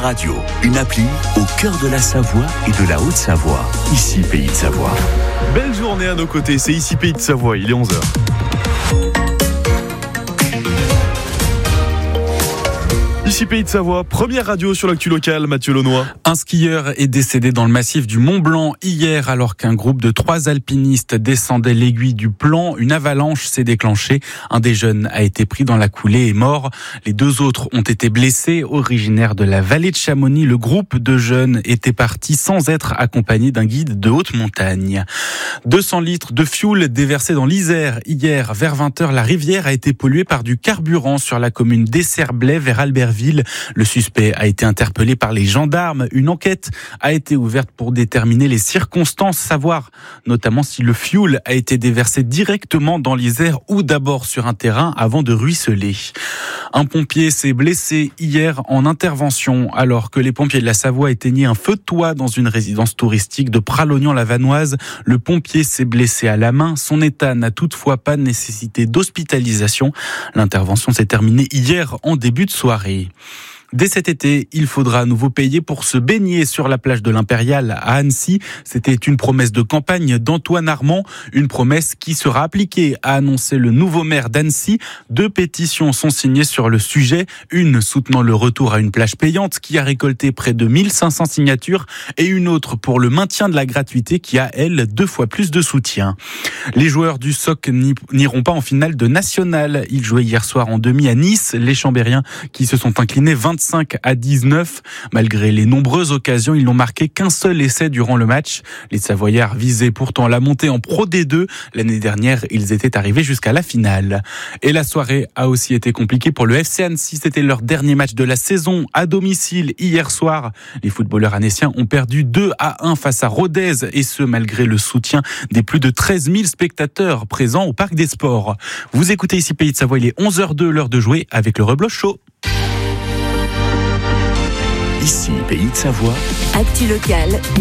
Radio, une appli au cœur de la Savoie et de la Haute-Savoie. Ici, Pays de Savoie. Belle journée à nos côtés, c'est ici Pays de Savoie, il est 11h. Ici Pays de Savoie, première radio sur l'actu locale, Mathieu Launois. Un skieur est décédé dans le massif du Mont Blanc hier alors qu'un groupe de 3 alpinistes descendait l'aiguille du Plan. Une avalanche s'est déclenchée. Un des jeunes a été pris dans la coulée et est mort. Les 2 autres ont été blessés. Originaires de la vallée de Chamonix, le groupe de jeunes était parti sans être accompagné d'un guide de haute montagne. 200 litres de fioul déversés dans l'Isère. Hier, vers 20h, la rivière a été polluée par du carburant sur la commune d'Esserblay vers Albertville. Le suspect a été interpellé par les gendarmes. Une enquête a été ouverte pour déterminer les circonstances, savoir notamment si le fioul a été déversé directement dans l'Isère ou d'abord sur un terrain avant de ruisseler. Un pompier s'est blessé hier en intervention alors que les pompiers de la Savoie éteignaient un feu de toit dans une résidence touristique de Pralognan-la-Vanoise. Le pompier s'est blessé à la main. Son état n'a toutefois pas nécessité d'hospitalisation. L'intervention s'est terminée hier en début de soirée. Dès cet été, il faudra à nouveau payer pour se baigner sur la plage de l'Impérial à Annecy. C'était une promesse de campagne d'Antoine Armand, une promesse qui sera appliquée, a annoncé le nouveau maire d'Annecy. 2 pétitions sont signées sur le sujet, une soutenant le retour à une plage payante qui a récolté près de 1500 signatures et une autre pour le maintien de la gratuité qui a, elle, 2 fois plus de soutien. Les joueurs du SOC n'iront pas en finale de national. Ils jouaient hier soir en demi à Nice, les Chambériens qui se sont inclinés 25-19. Malgré les nombreuses occasions, ils n'ont marqué qu'un seul essai durant le match. Les Savoyards visaient pourtant la montée en Pro D2. L'année dernière, ils étaient arrivés jusqu'à la finale. Et la soirée a aussi été compliquée pour le FC Annecy. C'était leur dernier match de la saison à domicile hier soir. Les footballeurs annéciens ont perdu 2-1 face à Rodez et ce malgré le soutien des plus de 13 000 spectateurs présents au Parc des Sports. Vous écoutez ici Pays de Savoie, il est 11h02, l'heure de jouer avec le Rebloche Show. Ici, Pays de Savoie. Actu locale,